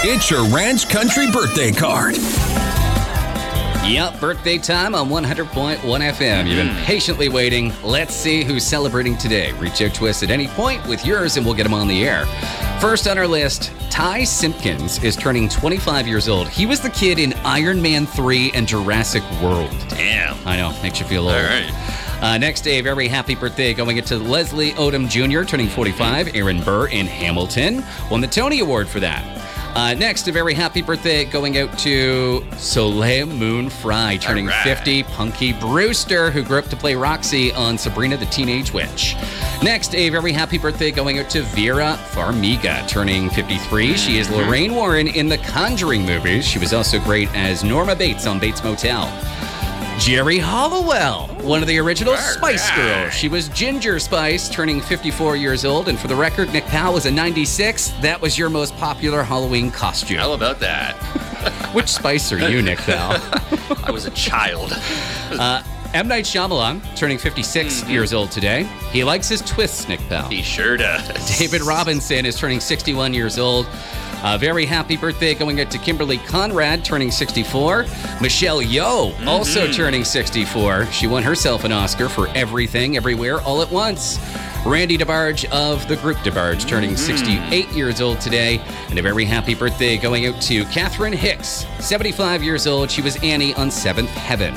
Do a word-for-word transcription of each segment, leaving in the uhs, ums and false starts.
It's your Ranch Country birthday card. Yep, birthday time on one hundred point one F M. You've been patiently waiting. Let's see who's celebrating today. Reach out to us at any point with yours and we'll get them on the air. First on our list, Ty Simpkins is turning twenty-five years old. He was the kid in Iron Man three and Jurassic World. Damn. I know, makes you feel old. All right. Uh, next day, a very happy birthday going into Leslie Odom Junior, turning forty-five. Aaron Burr in Hamilton won the Tony Award for that. Uh, next, a very happy birthday going out to Soleil Moon Frye, turning right. fifty. Punky Brewster, who grew up to play Roxy on Sabrina the Teenage Witch. Next, a very happy birthday going out to Vera Farmiga, turning fifty-three. She is Lorraine Warren in the Conjuring movies. She was also great as Norma Bates on Bates Motel. Jerry Hollowell, one of the original Spice Girls. She was Ginger Spice, turning fifty-four years old. And for the record, Nick Powell was a ninety-six. That was your most popular Halloween costume. How about that? Which Spice are you, Nick Powell? I was a child. uh, M. Night Shyamalan, turning fifty-six mm-hmm. years old today. He likes his twists, Nick Powell. He sure does. David Robinson is turning sixty-one years old. A very happy birthday going out to Kimberly Conrad, turning sixty-four. Michelle Yeoh, mm-hmm. also turning sixty-four. She won herself an Oscar for Everything, Everywhere, All at Once. Randy DeBarge of the group DeBarge, turning mm-hmm. sixty-eight years old today. And a very happy birthday going out to Catherine Hicks, seventy-five years old. She was Annie on Seventh Heaven.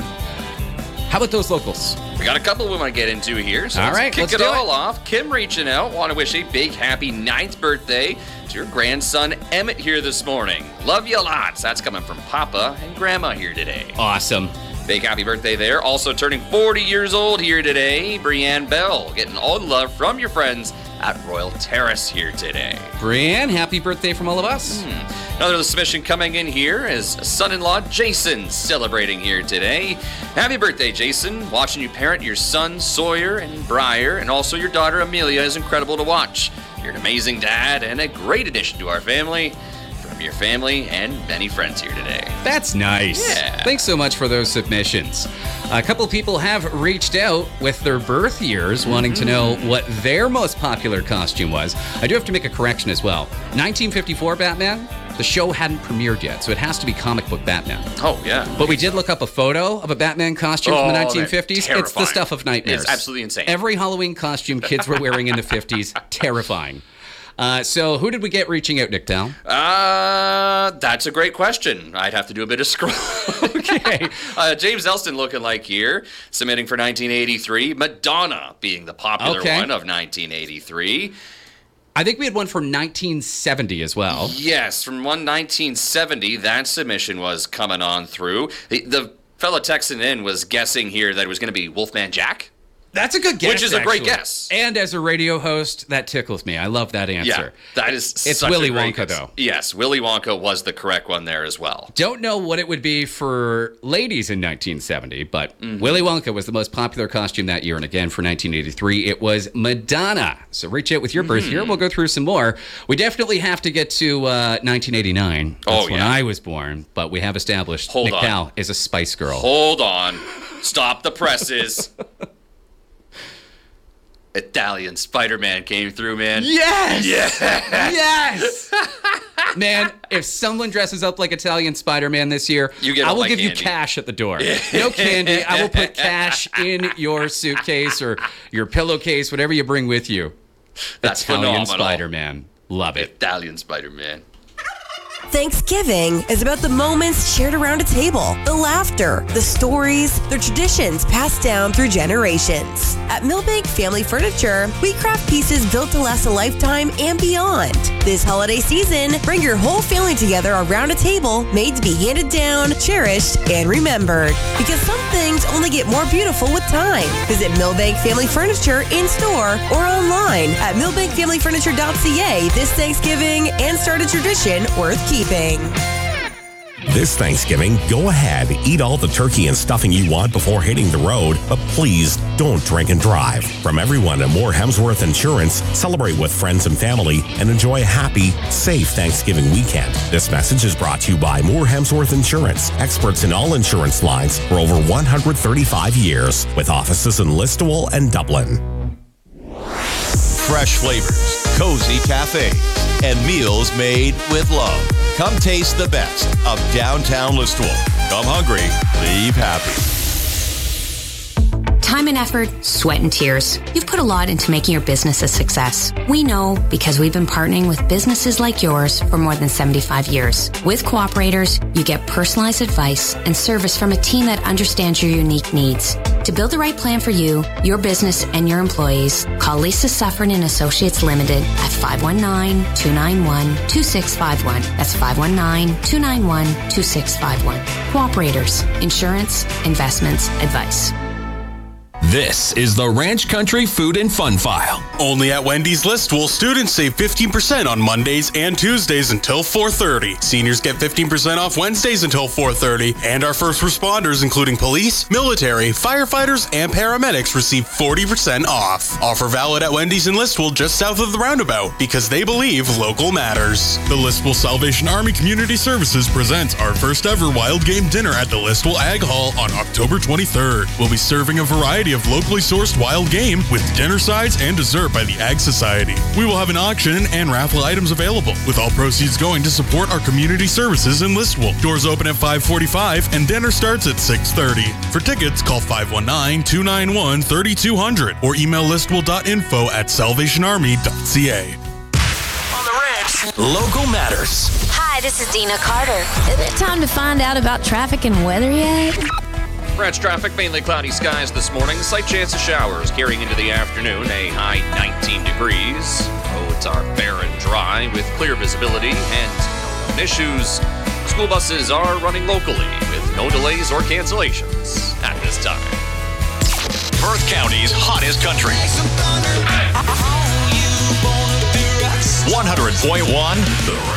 How about those locals? We got a couple we want to get into here. So all let's right, kick let's it do all it. off. Kim reaching out. Want to wish a big happy ninth birthday to your grandson Emmett here this morning. Love you lots. That's coming from Papa and Grandma here today. Awesome. Big happy birthday there. Also turning forty years old here today, Brianne Bell. Getting all the love from your friends at Royal Terrace here today. Brianne, happy birthday from all of us. Hmm. Another submission coming in here is son-in-law Jason celebrating here today. Happy birthday, Jason. Watching you parent your son Sawyer and Briar, and also your daughter Amelia is incredible to watch. You're an amazing dad and a great addition to our family. From your family and many friends here today. That's nice. Yeah. Thanks so much for those submissions. A couple people have reached out with their birth years, mm-hmm. wanting to know what their most popular costume was. I do have to make a correction as well. nineteen fifty-four Batman, the show hadn't premiered yet, so it has to be comic book Batman. Oh, yeah. But we did look up a photo of a Batman costume oh, from the nineteen fifties. Terrifying. It's the stuff of nightmares. It's absolutely insane. Every Halloween costume kids were wearing in the fifties, terrifying. Uh, so who did we get reaching out, Nick Powell? Uh, that's a great question. I'd have to do a bit of scroll. Okay. uh, James Elston looking like here, submitting for nineteen eighty-three. Madonna being the popular okay. one of nineteen eighty-three. I think we had one for nineteen seventy as well. Yes, from one nineteen seventy, that submission was coming on through. The, the fellow texting in was guessing here that it was going to be Wolfman Jack. That's a good guess, Which is a actually. great guess. And as a radio host, that tickles me. I love that answer. Yeah, that is It's such Willy a great Wonka, guess. though. Yes, Willy Wonka was the correct one there as well. Don't know what it would be for ladies in nineteen seventy, but Mm-hmm. Willy Wonka was the most popular costume that year. And again, for nineteen eighty-three, it was Madonna. So reach out with your birth Mm-hmm. year. We'll go through some more. We definitely have to get to uh, nineteen eighty-nine. That's Oh, when yeah. I was born. But we have established Hold Nick on. Powell is a Spice Girl. Hold on. Stop the presses. Italian Spider-Man came through, man. Yes! Yeah. Yes! Man, if someone dresses up like Italian Spider-Man this year, You get I all will my give you candy. cash at the door. No candy. I will put cash in your suitcase or your pillowcase, whatever you bring with you. That's Italian phenomenal. Spider-Man. Love it. Italian Spider-Man. Thanksgiving is about the moments shared around a table, the laughter, the stories, the traditions passed down through generations. At Millbank Family Furniture, we craft pieces built to last a lifetime and beyond. This holiday season, bring your whole family together around a table made to be handed down, cherished, and remembered. Because some things only get more beautiful with time. Visit Millbank Family Furniture in store or online at millbank family furniture dot c a this Thanksgiving and start a tradition worth keeping. This Thanksgiving, go ahead, eat all the turkey and stuffing you want before hitting the road, but please don't drink and drive. From everyone at Moore Hemsworth Insurance, celebrate with friends and family and enjoy a happy, safe Thanksgiving weekend. This message is brought to you by Moore Hemsworth Insurance, experts in all insurance lines for over one hundred thirty-five years, with offices in Listowel and Dublin. Fresh flavors, cozy cafes, and meals made with love. Come taste the best of downtown Listowel. Come hungry, leave happy. Time and effort, sweat and tears. You've put a lot into making your business a success. We know because we've been partnering with businesses like yours for more than seventy-five years. With Cooperators, you get personalized advice and service from a team that understands your unique needs. To build the right plan for you, your business, and your employees, call Lisa Suffren and Associates Limited at five one nine, two nine one, two six five one. That's five one nine, two nine one, two six five one. Cooperators. Insurance, investments, advice. This is the Ranch Country Food and Fun File. Only at Wendy's Listowel, students save fifteen percent on Mondays and Tuesdays until four thirty. Seniors get fifteen percent off Wednesdays until four thirty. And our first responders, including police, military, firefighters, and paramedics, receive forty percent off. Offer valid at Wendy's in Listowel just south of the roundabout because they believe local matters. The Listowel Salvation Army Community Services presents our first ever wild game dinner at the Listowel Ag Hall on October twenty-third. We'll be serving a variety of locally sourced wild game with dinner sides and dessert by the Ag Society. We will have an auction and raffle items available, with all proceeds going to support our community services in Listowel. Doors open at five forty-five and dinner starts at six thirty. For tickets, call five one nine, two nine one, three two zero zero or email listowel dot info at salvation army dot c a. On the ranch, local matters. Hi, this is Dina Carter. Is it time to find out about traffic and weather yet? Ranch traffic, mainly cloudy skies this morning. Slight chance of showers carrying into the afternoon. A high nineteen degrees. Roads are bare and dry with clear visibility and no known issues. School buses are running locally with no delays or cancellations at this time. Perth County's hottest country. one hundred point one The